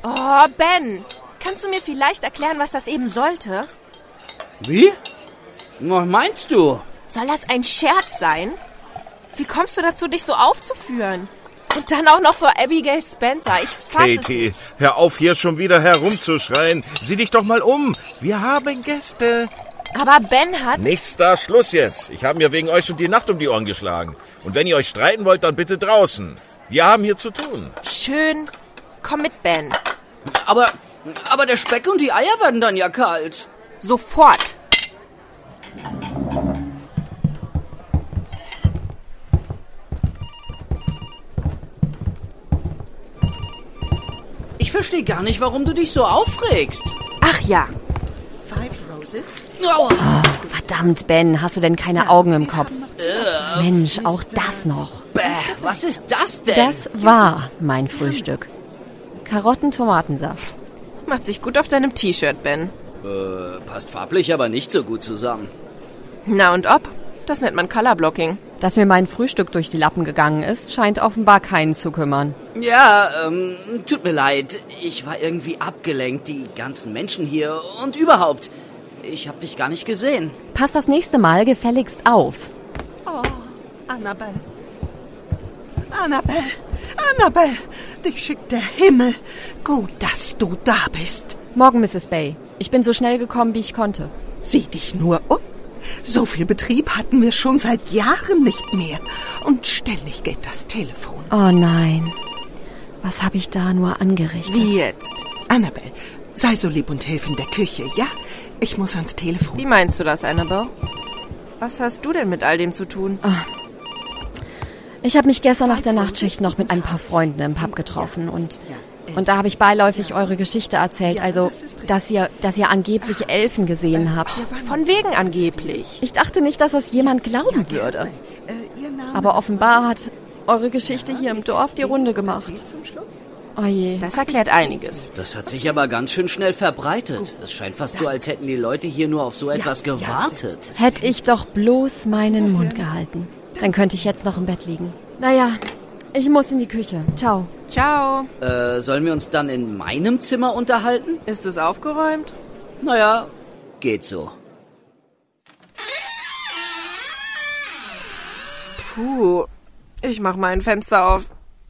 Oh, Ben, kannst du mir vielleicht erklären, was das eben sollte? Wie? Was meinst du? Soll das ein Scherz sein? Wie kommst du dazu, dich so aufzuführen? Und dann auch noch vor Abigail Spencer. Ich fass es Katie, nicht. hör auf, hier schon wieder herumzuschreien. Sieh dich doch mal um. Wir haben Gäste. Aber Ben hat... Nichts da, Schluss jetzt. Ich habe mir wegen euch schon die Nacht um die Ohren geschlagen. Und wenn ihr euch streiten wollt, dann bitte draußen. Wir haben hier zu tun. Schön. Komm mit, Ben. Aber der Speck und die Eier werden dann ja kalt. Sofort. Ich verstehe gar nicht, warum du dich so aufregst. Ach ja. Aua. Oh, verdammt, Ben, hast du denn keine Augen im Kopf? Mensch, auch das noch. Bäh, was ist das denn? Das war mein Frühstück. Karotten-Tomatensaft. Macht sich gut auf deinem T-Shirt, Ben. Passt farblich aber nicht so gut zusammen. Na und ob? Das nennt man Colorblocking. Dass mir mein Frühstück durch die Lappen gegangen ist, scheint offenbar keinen zu kümmern. Ja, tut mir leid. Ich war irgendwie abgelenkt, die ganzen Menschen hier und überhaupt. Ich hab dich gar nicht gesehen. Pass das nächste Mal gefälligst auf. Oh, Annabelle. Annabelle, dich schickt der Himmel. Gut, dass du da bist. Morgen, Mrs. Bay. Ich bin so schnell gekommen, wie ich konnte. Sieh dich nur um. So viel Betrieb hatten wir schon seit Jahren nicht mehr. Und ständig geht das Telefon. Oh nein. Was habe ich da nur angerichtet? Wie jetzt? Annabelle, sei so lieb und hilf in der Küche, ja? Ich muss ans Telefon. Wie meinst du das, Annabelle? Was hast du denn mit all dem zu tun? Ich habe mich gestern nach der Nachtschicht noch mit ein paar Freunden im Pub getroffen und da habe ich beiläufig eure Geschichte erzählt, also dass ihr angeblich Elfen gesehen habt. Von wegen angeblich. Ich dachte nicht, dass das jemand glauben würde. Aber offenbar hat eure Geschichte hier im Dorf die Runde gemacht. Oh je. Das erklärt einiges. Das hat sich aber ganz schön schnell verbreitet. Es scheint fast so, als hätten die Leute hier nur auf so etwas gewartet. Hätte ich doch bloß meinen Mund gehalten. Dann könnte ich jetzt noch im Bett liegen. Naja, ich muss in die Küche. Ciao. Ciao. Sollen wir uns dann in meinem Zimmer unterhalten? Ist es aufgeräumt? Naja, geht so. Puh, ich mach mal ein Fenster auf.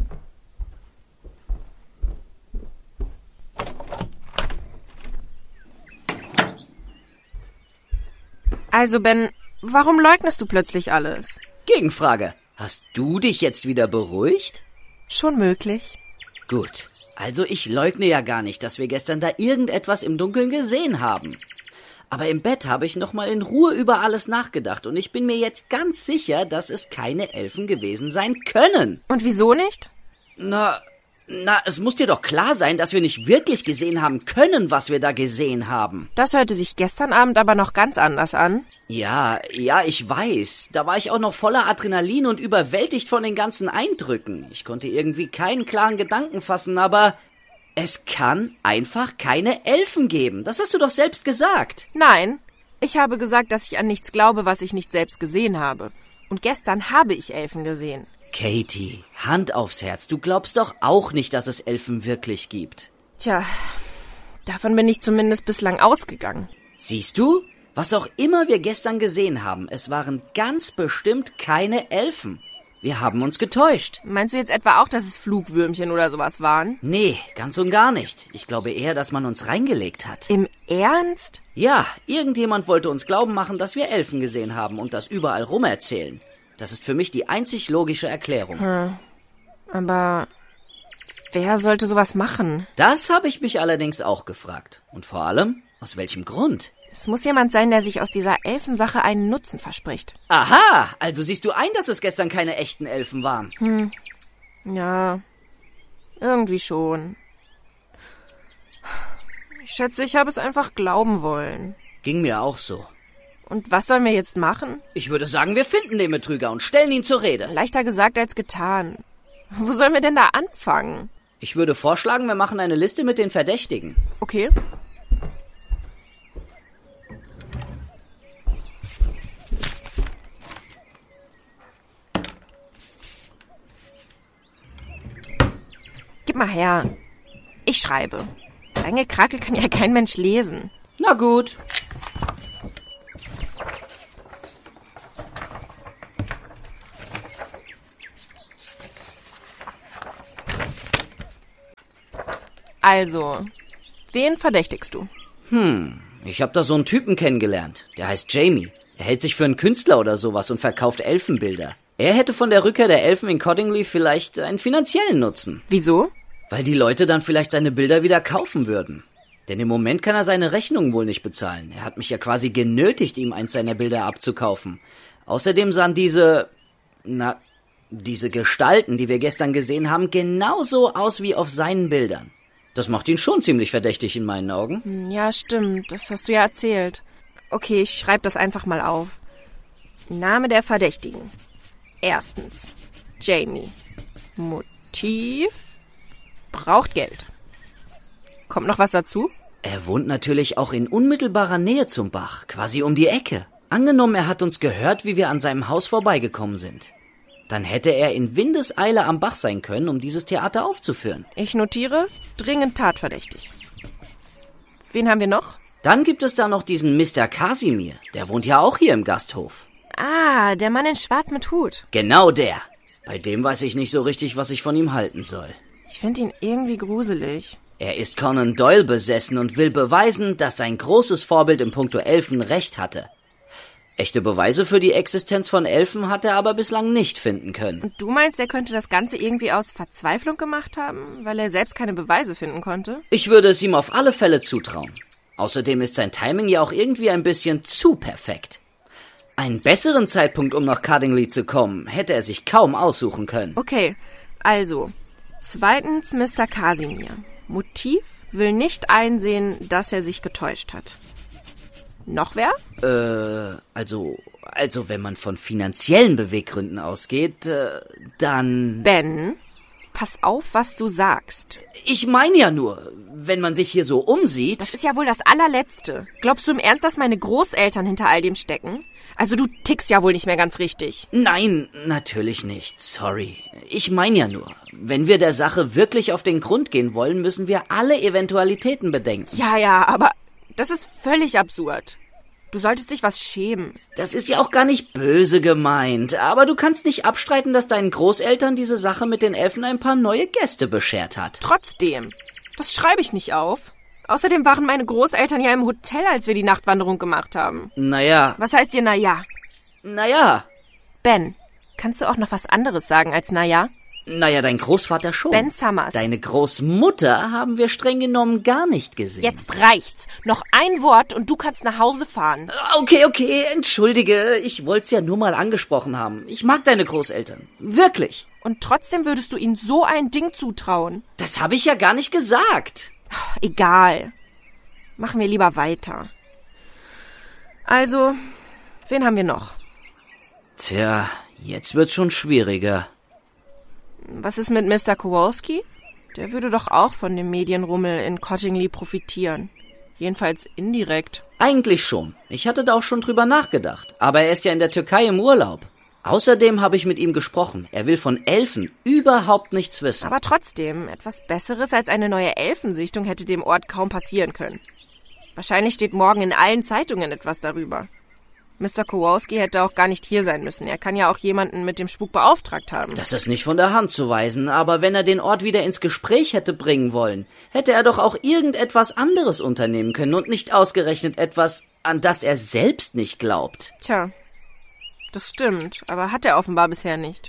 Also, Ben, warum leugnest du plötzlich alles? Gegenfrage. Hast du dich jetzt wieder beruhigt? Schon möglich. Gut. Also ich leugne ja gar nicht, dass wir gestern da irgendetwas im Dunkeln gesehen haben. Aber im Bett habe ich noch mal in Ruhe über alles nachgedacht und ich bin mir jetzt ganz sicher, dass es keine Elfen gewesen sein können. Und wieso nicht? Na, es muss dir doch klar sein, dass wir nicht wirklich gesehen haben können, was wir da gesehen haben. Das hörte sich gestern Abend aber noch ganz anders an. Ja, ich weiß. Da war ich auch noch voller Adrenalin und überwältigt von den ganzen Eindrücken. Ich konnte irgendwie keinen klaren Gedanken fassen, aber es kann einfach keine Elfen geben. Das hast du doch selbst gesagt. Nein, ich habe gesagt, dass ich an nichts glaube, was ich nicht selbst gesehen habe. Und gestern habe ich Elfen gesehen. Katie, Hand aufs Herz, du glaubst doch auch nicht, dass es Elfen wirklich gibt. Tja, davon bin ich zumindest bislang ausgegangen. Siehst du? Was auch immer wir gestern gesehen haben, es waren ganz bestimmt keine Elfen. Wir haben uns getäuscht. Meinst du jetzt etwa auch, dass es Flugwürmchen oder sowas waren? Nee, ganz und gar nicht. Ich glaube eher, dass man uns reingelegt hat. Im Ernst? Ja, irgendjemand wollte uns glauben machen, dass wir Elfen gesehen haben und das überall rumerzählen. Das ist für mich die einzig logische Erklärung. Aber wer sollte sowas machen? Das habe ich mich allerdings auch gefragt. Und vor allem, aus welchem Grund? Es muss jemand sein, der sich aus dieser Elfensache einen Nutzen verspricht. Aha, also siehst du ein, dass es gestern keine echten Elfen waren. Ja, irgendwie schon. Ich schätze, ich habe es einfach glauben wollen. Ging mir auch so. Und was sollen wir jetzt machen? Ich würde sagen, wir finden den Betrüger und stellen ihn zur Rede. Leichter gesagt als getan. Wo sollen wir denn da anfangen? Ich würde vorschlagen, wir machen eine Liste mit den Verdächtigen. Okay. Gib mal her. Ich schreibe. Dein Gekrakel kann ja kein Mensch lesen. Na gut. Also, wen verdächtigst du? Ich hab da so einen Typen kennengelernt. Der heißt Jamie. Er hält sich für einen Künstler oder sowas und verkauft Elfenbilder. Er hätte von der Rückkehr der Elfen in Cottingley vielleicht einen finanziellen Nutzen. Wieso? Weil die Leute dann vielleicht seine Bilder wieder kaufen würden. Denn im Moment kann er seine Rechnungen wohl nicht bezahlen. Er hat mich ja quasi genötigt, ihm eins seiner Bilder abzukaufen. Außerdem sahen diese Gestalten, die wir gestern gesehen haben, genauso aus wie auf seinen Bildern. Das macht ihn schon ziemlich verdächtig in meinen Augen. Ja, stimmt. Das hast du ja erzählt. Okay, ich schreibe das einfach mal auf. Name der Verdächtigen. Erstens, Jamie. Motiv. Braucht Geld. Kommt noch was dazu? Er wohnt natürlich auch in unmittelbarer Nähe zum Bach, quasi um die Ecke. Angenommen, er hat uns gehört, wie wir an seinem Haus vorbeigekommen sind. Dann hätte er in Windeseile am Bach sein können, um dieses Theater aufzuführen. Ich notiere, dringend tatverdächtig. Wen haben wir noch? Dann gibt es da noch diesen Mr. Casimir. Der wohnt ja auch hier im Gasthof. Ah, der Mann in Schwarz mit Hut. Genau der. Bei dem weiß ich nicht so richtig, was ich von ihm halten soll. Ich finde ihn irgendwie gruselig. Er ist Conan Doyle besessen und will beweisen, dass sein großes Vorbild in puncto Elfen recht hatte. Echte Beweise für die Existenz von Elfen hat er aber bislang nicht finden können. Und du meinst, er könnte das Ganze irgendwie aus Verzweiflung gemacht haben, weil er selbst keine Beweise finden konnte? Ich würde es ihm auf alle Fälle zutrauen. Außerdem ist sein Timing ja auch irgendwie ein bisschen zu perfekt. Einen besseren Zeitpunkt, um nach Cottingley zu kommen, hätte er sich kaum aussuchen können. Okay, also, zweitens Mr. Casimir. Motiv will nicht einsehen, dass er sich getäuscht hat. Noch wer? Also wenn man von finanziellen Beweggründen ausgeht, dann... Ben, pass auf, was du sagst. Ich meine ja nur, wenn man sich hier so umsieht... Das ist ja wohl das allerletzte. Glaubst du im Ernst, dass meine Großeltern hinter all dem stecken? Also du tickst ja wohl nicht mehr ganz richtig. Nein, natürlich nicht. Sorry. Ich meine ja nur, wenn wir der Sache wirklich auf den Grund gehen wollen, müssen wir alle Eventualitäten bedenken. Ja, aber das ist völlig absurd. Du solltest dich was schämen. Das ist ja auch gar nicht böse gemeint, aber du kannst nicht abstreiten, dass deinen Großeltern diese Sache mit den Elfen ein paar neue Gäste beschert hat. Trotzdem. Das schreibe ich nicht auf. Außerdem waren meine Großeltern ja im Hotel, als wir die Nachtwanderung gemacht haben. Naja. Was heißt dir naja? Naja. Ben, kannst du auch noch was anderes sagen als naja? Naja, dein Großvater schon. Ben Summers. Deine Großmutter haben wir streng genommen gar nicht gesehen. Jetzt reicht's. Noch ein Wort und du kannst nach Hause fahren. Okay, entschuldige. Ich wollt's ja nur mal angesprochen haben. Ich mag deine Großeltern. Wirklich. Und trotzdem würdest du ihnen so ein Ding zutrauen. Das habe ich ja gar nicht gesagt. Egal. Machen wir lieber weiter. Also, wen haben wir noch? Tja, jetzt wird's schon schwieriger. Was ist mit Mr. Kowalski? Der würde doch auch von dem Medienrummel in Cottingley profitieren. Jedenfalls indirekt. Eigentlich schon. Ich hatte da auch schon drüber nachgedacht. Aber er ist ja in der Türkei im Urlaub. Außerdem habe ich mit ihm gesprochen. Er will von Elfen überhaupt nichts wissen. Aber trotzdem, etwas Besseres als eine neue Elfensichtung hätte dem Ort kaum passieren können. Wahrscheinlich steht morgen in allen Zeitungen etwas darüber. Mr. Kowalski hätte auch gar nicht hier sein müssen. Er kann ja auch jemanden mit dem Spuk beauftragt haben. Das ist nicht von der Hand zu weisen, aber wenn er den Ort wieder ins Gespräch hätte bringen wollen, hätte er doch auch irgendetwas anderes unternehmen können und nicht ausgerechnet etwas, an das er selbst nicht glaubt. Tja, das stimmt, aber hat er offenbar bisher nicht.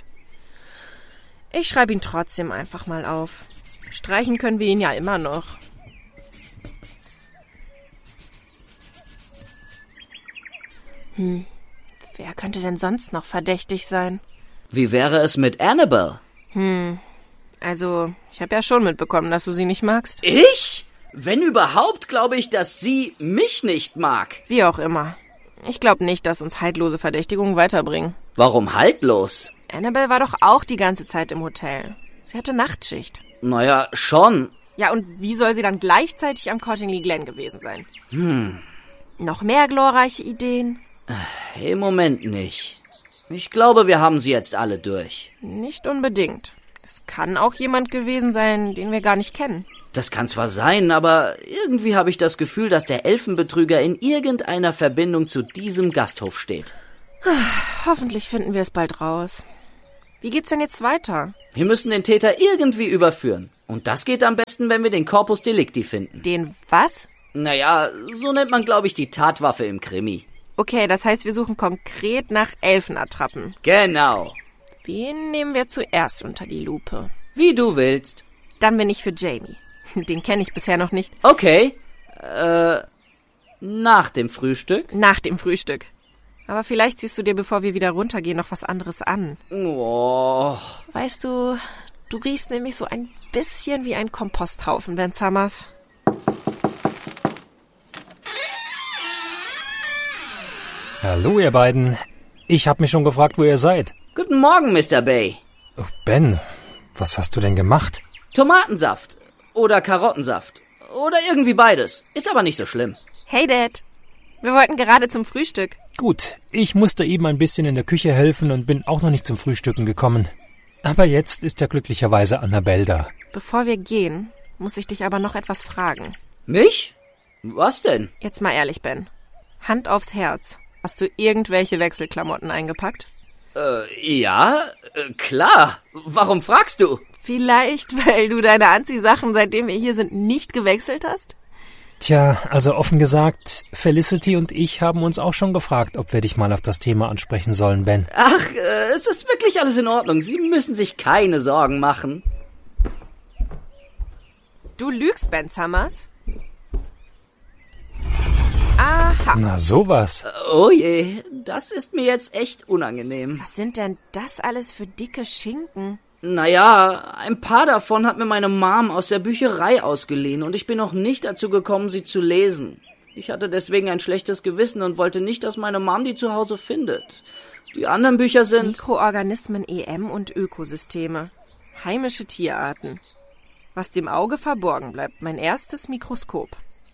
Ich schreibe ihn trotzdem einfach mal auf. Streichen können wir ihn ja immer noch. Wer könnte denn sonst noch verdächtig sein? Wie wäre es mit Annabelle? Also, ich habe ja schon mitbekommen, dass du sie nicht magst. Ich? Wenn überhaupt, glaube ich, dass sie mich nicht mag. Wie auch immer. Ich glaube nicht, dass uns haltlose Verdächtigungen weiterbringen. Warum haltlos? Annabelle war doch auch die ganze Zeit im Hotel. Sie hatte Nachtschicht. Naja, schon. Ja, und wie soll sie dann gleichzeitig am Cottingley Glen gewesen sein? Noch mehr glorreiche Ideen? Im Moment nicht. Ich glaube, wir haben sie jetzt alle durch. Nicht unbedingt. Es kann auch jemand gewesen sein, den wir gar nicht kennen. Das kann zwar sein, aber irgendwie habe ich das Gefühl, dass der Elfenbetrüger in irgendeiner Verbindung zu diesem Gasthof steht. Hoffentlich finden wir es bald raus. Wie geht's denn jetzt weiter? Wir müssen den Täter irgendwie überführen. Und das geht am besten, wenn wir den Corpus Delicti finden. Den was? Naja, so nennt man, glaube ich, die Tatwaffe im Krimi. Okay, das heißt, wir suchen konkret nach Elfenattrappen. Genau. Wen nehmen wir zuerst unter die Lupe? Wie du willst. Dann bin ich für Jamie. Den kenne ich bisher noch nicht. Okay. Nach dem Frühstück? Nach dem Frühstück. Aber vielleicht ziehst du dir, bevor wir wieder runtergehen, noch was anderes an. Oh. Weißt du, du riechst nämlich so ein bisschen wie ein Komposthaufen, Ben Summers. Hallo, ihr beiden. Ich hab mich schon gefragt, wo ihr seid. Guten Morgen, Mr. Bay. Oh, Ben, was hast du denn gemacht? Tomatensaft. Oder Karottensaft. Oder irgendwie beides. Ist aber nicht so schlimm. Hey, Dad. Wir wollten gerade zum Frühstück. Gut, ich musste eben ein bisschen in der Küche helfen und bin auch noch nicht zum Frühstücken gekommen. Aber jetzt ist ja glücklicherweise Annabelle da. Bevor wir gehen, muss ich dich aber noch etwas fragen. Mich? Was denn? Jetzt mal ehrlich, Ben. Hand aufs Herz. Hast du irgendwelche Wechselklamotten eingepackt? Ja, klar. Warum fragst du? Vielleicht, weil du deine Anziehsachen, seitdem wir hier sind, nicht gewechselt hast? Tja, also offen gesagt, Felicity und ich haben uns auch schon gefragt, ob wir dich mal auf das Thema ansprechen sollen, Ben. Ach, es ist wirklich alles in Ordnung. Sie müssen sich keine Sorgen machen. Du lügst, Ben Summers. Aha. Na sowas. Oh je, das ist mir jetzt echt unangenehm. Was sind denn das alles für dicke Schinken? Naja, ein paar davon hat mir meine Mom aus der Bücherei ausgeliehen und ich bin noch nicht dazu gekommen, sie zu lesen. Ich hatte deswegen ein schlechtes Gewissen und wollte nicht, dass meine Mom die zu Hause findet. Die anderen Bücher sind Mikroorganismen, EM und Ökosysteme. Heimische Tierarten. Was dem Auge verborgen bleibt. Mein erstes Mikroskop.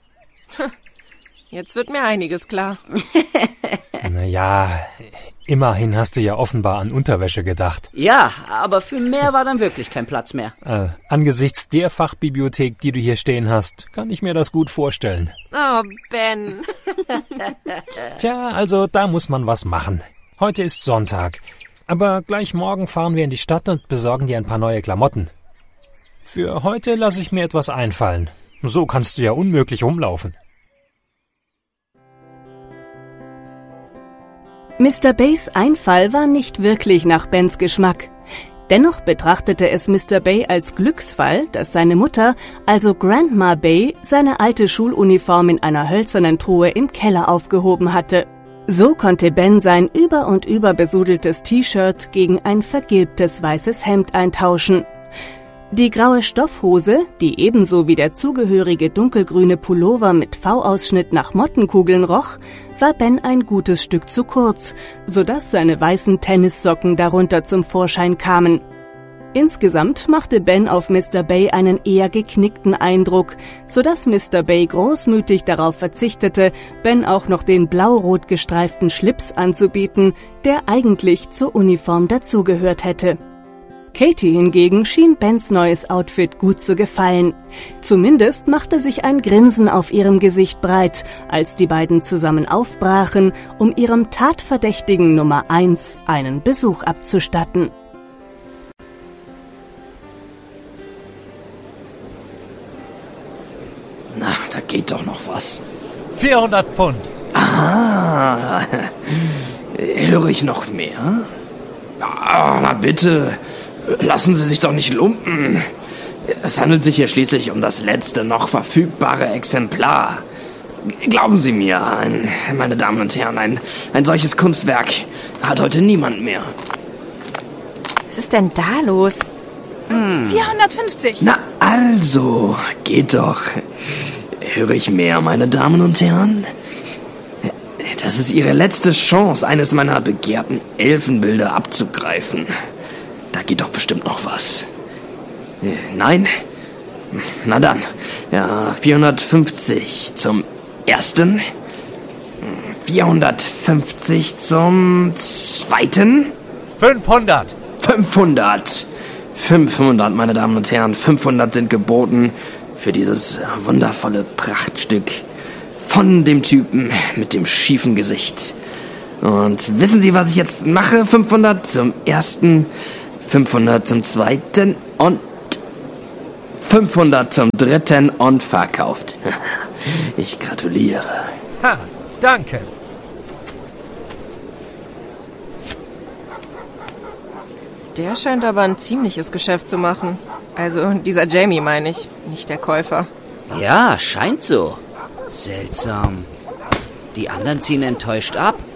Jetzt wird mir einiges klar. Naja, immerhin hast du ja offenbar an Unterwäsche gedacht. Ja, aber für mehr war dann wirklich kein Platz mehr. Angesichts der Fachbibliothek, die du hier stehen hast, kann ich mir das gut vorstellen. Oh, Ben. Tja, also da muss man was machen. Heute ist Sonntag, aber gleich morgen fahren wir in die Stadt und besorgen dir ein paar neue Klamotten. Für heute lasse ich mir etwas einfallen. So kannst du ja unmöglich rumlaufen. Mr. Bays Einfall war nicht wirklich nach Bens Geschmack. Dennoch betrachtete es Mr. Bay als Glücksfall, dass seine Mutter, also Grandma Bay, seine alte Schuluniform in einer hölzernen Truhe im Keller aufgehoben hatte. So konnte Ben sein über und über besudeltes T-Shirt gegen ein vergilbtes weißes Hemd eintauschen. Die graue Stoffhose, die ebenso wie der zugehörige dunkelgrüne Pullover mit V-Ausschnitt nach Mottenkugeln roch, war Ben ein gutes Stück zu kurz, sodass seine weißen Tennissocken darunter zum Vorschein kamen. Insgesamt machte Ben auf Mr. Bay einen eher geknickten Eindruck, sodass Mr. Bay großmütig darauf verzichtete, Ben auch noch den blau-rot gestreiften Schlips anzubieten, der eigentlich zur Uniform dazugehört hätte. Katie hingegen schien Bens neues Outfit gut zu gefallen. Zumindest machte sich ein Grinsen auf ihrem Gesicht breit, als die beiden zusammen aufbrachen, um ihrem Tatverdächtigen Nummer 1 einen Besuch abzustatten. Na, da geht doch noch was. 400 Pfund. Ah, höre ich noch mehr? Ah, na bitte. Lassen Sie sich doch nicht lumpen. Es handelt sich hier schließlich um das letzte noch verfügbare Exemplar. Glauben Sie mir, meine Damen und Herren, ein solches Kunstwerk hat heute niemand mehr. Was ist denn da los? 450. Na also, geht doch. Höre ich mehr, meine Damen und Herren? Das ist Ihre letzte Chance, eines meiner begehrten Elfenbilder abzugreifen. Da geht doch bestimmt noch was. Nein? Na dann. Ja, 450 zum ersten. 450 zum zweiten. 500. 500. 500, meine Damen und Herren. 500 sind geboten. für dieses wundervolle Prachtstück von dem Typen mit dem schiefen Gesicht. Und wissen Sie, was ich jetzt mache? 500 zum ersten, 500 zum zweiten und 500 zum dritten und verkauft. Ich gratuliere. Ha, danke. Der scheint aber ein ziemliches Geschäft zu machen. Also dieser Jamie meine ich, nicht der Käufer. Ja, scheint so. Seltsam. Die anderen ziehen enttäuscht ab.